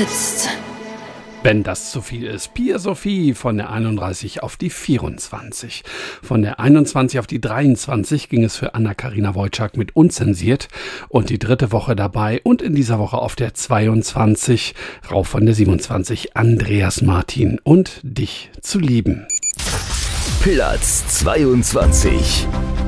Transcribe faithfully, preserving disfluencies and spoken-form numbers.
jetzt. Wenn das zu viel ist. Pia Sophie von der einunddreißig auf die vierundzwanzig. Von der einundzwanzig auf die dreiundzwanzig ging es für Anna-Karina Wojcik mit Unzensiert. Und die dritte Woche dabei und in dieser Woche auf der zweiundzwanzig. Rauf von der siebenundzwanzig Andreas Martin und Dich zu lieben. Platz zweiundzwanzig.